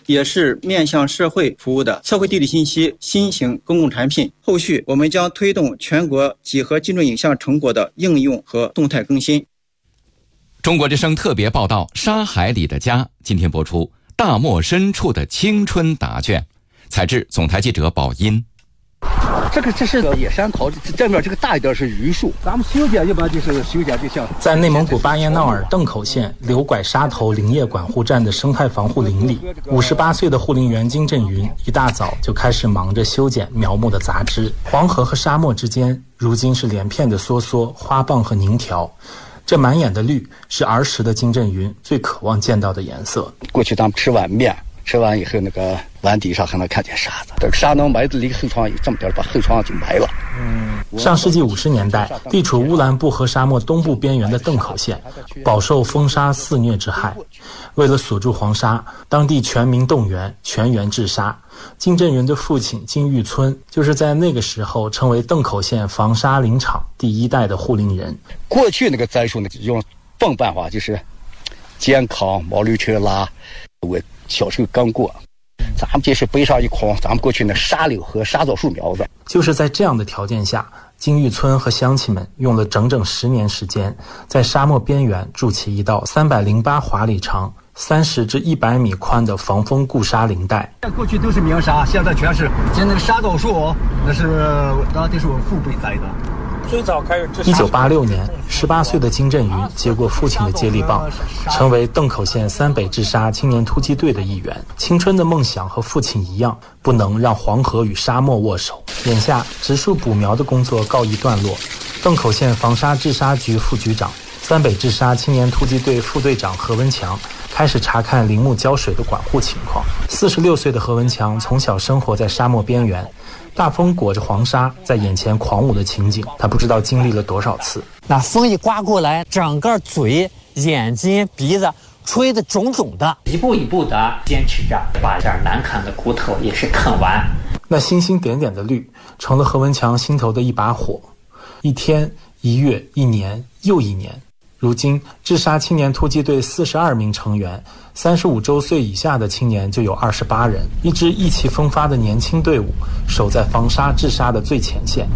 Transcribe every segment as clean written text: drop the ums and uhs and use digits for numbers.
也是面向社会服务的测绘地理信息新型公共产品。后续我们将推动全国几何精准影像成果的应用和动态更新。 中国之声特别报道《沙海里的家》，今天播出大漠深处的青春答卷，采制总台记者宝音。 这是野山桃，这面这个大一点是榆树。咱们修剪一般就是修剪就像在内蒙古巴彦淖尔邓口县柳拐沙头林业管护站的生态防护林里，58岁的护林员金振云一大早就开始忙着修剪苗木的杂枝。黄河和沙漠之间，如今是连片的梭梭、花瓣和凝条。这满眼的绿是儿时的金振云最渴望见到的颜色。 过去咱们吃碗面，吃完以后那个碗底上还能看见沙子，这个沙能埋的离后窗有这么点，把后窗就埋了。 上世纪50年代，地处乌兰布和沙漠东部边缘的邓口县饱受风沙肆虐之害。为了锁住黄沙，当地全民动员，全员治沙。金振云的父亲金玉村就是在那个时候成为邓口县防沙林场第一代的护林人。 过去那个栽树呢，用泵办法，就是肩扛毛驴车拉。我小时候刚过，咱们这是背上一筐咱们过去那沙柳和沙枣树苗子。就是在这样的条件下，金玉村和乡亲们用了整整10年时间，在沙漠边缘筑起一道308华里长、30至100米宽的防风固沙林带。过去都是棉沙，现在全是。现在那个沙枣树，那是我父辈栽的。最早开始1986年，18岁的金振云接过父亲的接力棒，成为邓口县3北治沙青年突击队的一员。青春的梦想和父亲一样，不能让黄河与沙漠握手。眼下植树补苗的工作告一段落，邓口县防沙治沙局副局长、3北治沙青年突击队副队长何文强开始查看林木浇水的管护情况。46岁的何文强从小生活在沙漠边缘，大风裹着黄沙在眼前狂舞的情景，他不知道经历了多少次。 那风一刮过来，整个嘴、眼睛、鼻子吹得肿肿的，一步一步的坚持着，把这难啃的骨头也是啃完。 那星星点点的绿，成了何文强心头的一把火。1天、1月、1年又1年。如今治沙青年突击队42名成员，35周岁以下的青年就有28人，一支意气风发的年轻队伍，守在防沙治沙的最前线。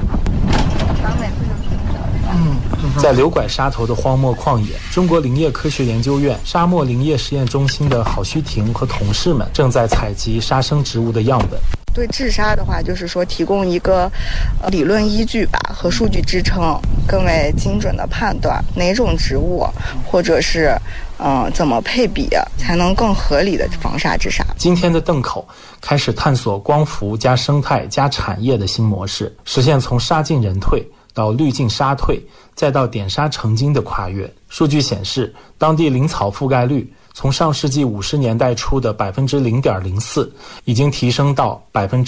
在柳拐沙头的荒漠旷野，中国林业科学研究院沙漠林业实验中心的郝旭婷和同事们正在采集沙生植物的样本。 对治沙的话，就是说提供一个理论依据吧和数据支撑，更为精准的判断哪种植物或者是怎么配比才能更合理的防沙治沙。今天的邓口开始探索光伏加生态加产业的新模式，实现从沙进人退到绿进沙退再到点沙成金的跨越。数据显示，当地林草覆盖率从上世纪50年代初的 0.04% 已经提升到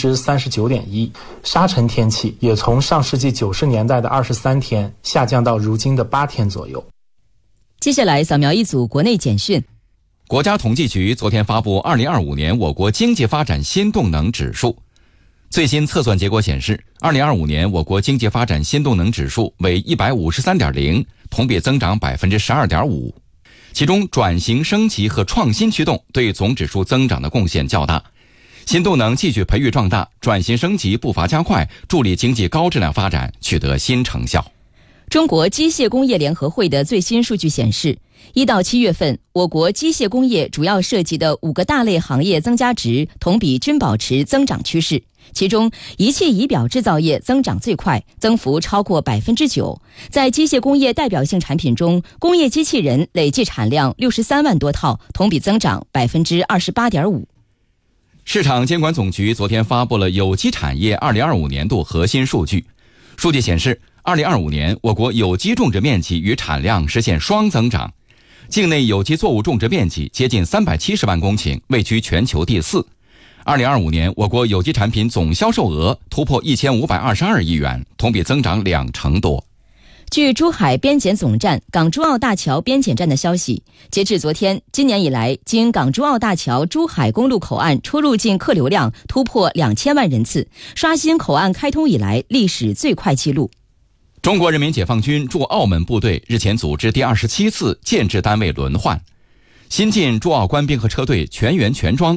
39.1%， 沙尘天气也从上世纪90年代的23天下降到如今的8天左右。 接下来扫描一组国内简讯。 国家统计局昨天发布2025年我国经济发展新动能指数。最新测算结果显示，2025年我国经济发展新动能指数为 153.0， 同比增长 12.5%。其中转型升级和创新驱动对总指数增长的贡献较大，新动能继续培育壮大，转型升级步伐加快，助力经济高质量发展取得新成效。 中国机械工业联合会的最新数据显示，1到7月份，我国机械工业主要涉及的5个大类行业增加值同比均保持增长趋势。其中，仪器仪表制造业增长最快，增幅超过 9%。在机械工业代表性产品中，工业机器人累计产量63万多套，同比增长 28.5%。 市场监管总局昨天发布了有机产业2025年度核心数据。数据显示，2025年我国有机种植面积与产量实现双增长，境内有机作物种植面积接近370万公顷，位居全球第4。2025年我国有机产品总销售额突破1522亿元，同比增长2%多。 据珠海边检总站港珠澳大桥边检站的消息，截至昨天，今年以来经港珠澳大桥珠海公路口岸出入境客流量突破2000万人次，刷新口岸开通以来历史最快纪录。 中国人民解放军驻澳门部队日前组织第27次建制单位轮换，新进驻澳官兵和车队全员全装，